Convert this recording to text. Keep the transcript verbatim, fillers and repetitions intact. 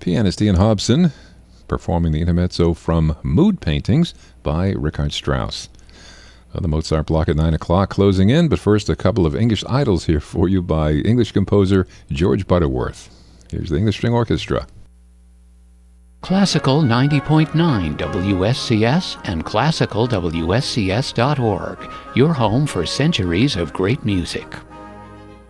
Pianist Ian Hobson performing the intermezzo from Mood Paintings by Richard Strauss. Uh, the Mozart block at nine o'clock closing in, but first a couple of English idols here for you by English composer George Butterworth. Here's the English String Orchestra. Classical ninety point nine W S C S and classical W S C S dot org, your home for centuries of great music.